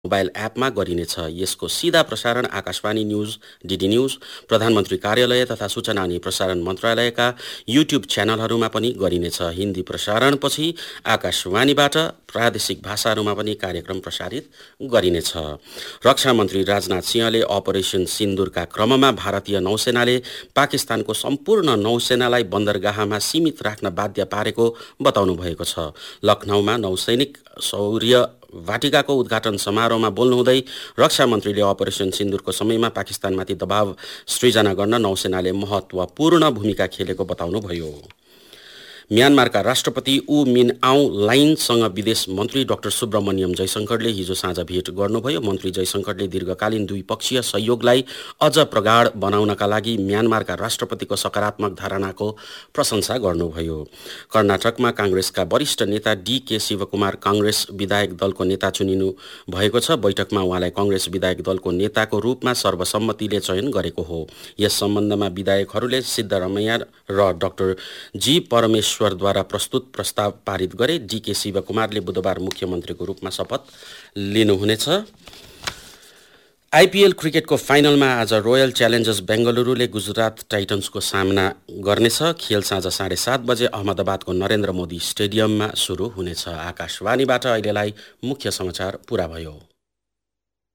Mobile एपमा गरिनेछ। यसको सिधा प्रसारण आकाशवाणी न्यूज, डीडी न्यूज, प्रधानमन्त्री कार्यालय तथा सूचना अनि प्रसारण मन्त्रालयका युट्युब च्यानलहरूमा पनि गरिनेछ। हिन्दी प्रसारणपछि आकाशवाणीबाट प्रादेशिक भाषाहरूमा पनि कार्यक्रम प्रसारित गरिनेछ। रक्षा मन्त्री राजनाथ सिंहले अपरेसन सिन्दुरका क्रममा भारतीय नौसेनाले पाकिस्तानको सम्पूर्ण नौसेनालाई बन्दरगाहमा सीमित राख्न बाध्य पारेको बताउनु भएको छ। लखनऊमा नौसैनिक शौर्य वाटिकाको उद्घाटन समारोहमा बोल्नुहुँदै रक्षा मन्त्रीले अपरेसन सिन्दुरको समयमा पाकिस्तानमाथि दबाव सृजना गर्न नौसेनाले महत्त्वपूर्ण भूमिका खेलेको बताउनुभयो। म्यानमारका राष्ट्रपति ऊ मिन आउङ लाइनसँग विदेश मन्त्री डाक्टर सुब्रमण्यम जयशंकरले हिजो साँझ भेट गर्नुभयो। मन्त्री जयशंकरले दीर्घकालीन द्विपक्षीय सहयोगलाई अझ प्रगाढ बनाउनका लागि म्यानमारका राष्ट्रपतिको सकारात्मक धारणाको प्रशंसा गर्नुभयो। कर्नाटकमा कांग्रेसका वरिष्ठ नेता डीके शिवकुमार कांग्रेस विधायक दलको नेता चुनिनु भएको छ। बैठकमा उहाँलाई कांग्रेस विधायक दलको नेताको रूपमा सर्वसम्मतिले चयन गरेको हो। यस सम्बन्धमा विधायकहरूले सिद्धरामैया र डाक्टर जी परमेश्वरद्वारा प्रस्तुत प्रस्ताव पारित गरे। डीके शिवकुमारले बुधबार मुख्यमन्त्रीको रूपमा शपथ लिनुहुनेछ। आइपीएल क्रिकेटको फाइनलमा आज रोयल च्यालेन्जर्स बेंगलुरुले गुजरात टाइटन्सको सामना गर्नेछ। खेल साँझ 7:30 बजे अहमदाबादको नरेन्द्र मोदी स्टेडियममा सुरु हुनेछ। आकाशवाणीबाट अहिलेलाई मुख्य समाचार पूरा भयो।